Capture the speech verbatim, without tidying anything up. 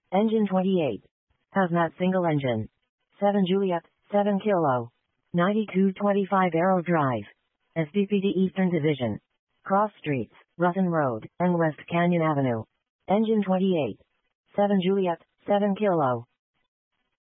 Engine twenty-eight. Hazmat single engine. seven Juliet, seven Kilo. ninety-two twenty-five Aero Drive. S D P D Eastern Division. Cross Streets, Rutten Road, and West Canyon Avenue. Engine twenty-eight. seven Juliet, seven Kilo.